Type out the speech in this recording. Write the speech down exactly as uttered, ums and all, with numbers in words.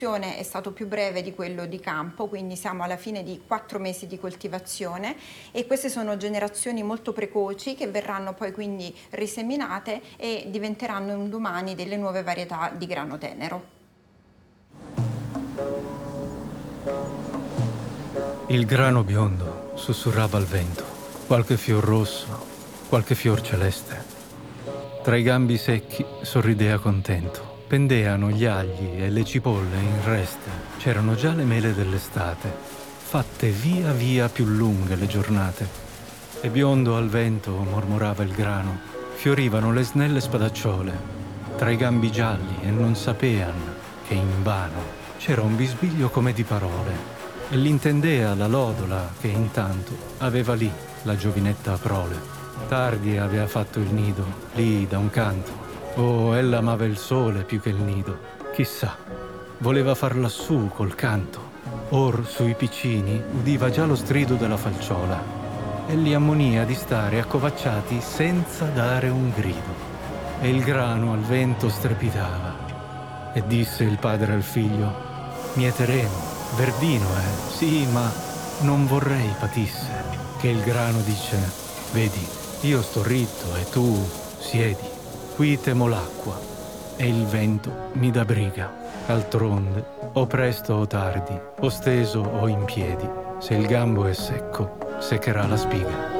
è stato più breve di quello di campo, quindi siamo alla fine di quattro mesi di coltivazione e queste sono generazioni molto precoci che verranno poi quindi riseminate e diventeranno un domani delle nuove varietà di grano tenero. Il grano biondo sussurrava al vento, qualche fior rosso, qualche fior celeste. Tra i gambi secchi sorridea contento. Pendeano gli agli e le cipolle in reste. C'erano già le mele dell'estate, fatte via via più lunghe le giornate. E biondo al vento mormorava il grano. Fiorivano le snelle spadacciole tra i gambi gialli e non sapean che invano c'era un bisbiglio come di parole. E l'intendea la lodola che intanto aveva lì la giovinetta prole. Tardi aveva fatto il nido, lì da un canto. Oh, ella amava il sole più che il nido. Chissà, voleva far lassù col canto. Or sui piccini udiva già lo strido della falciola e li ammonia di stare accovacciati senza dare un grido. E il grano al vento strepitava. E disse il padre al figlio: mieteremo, verdino è, sì, ma non vorrei patisse. Che il grano dice: vedi, io sto ritto e tu siedi. Qui temo l'acqua e il vento mi dà briga. D'altronde, o presto o tardi, o steso o in piedi, se il gambo è secco, seccherà la spiga.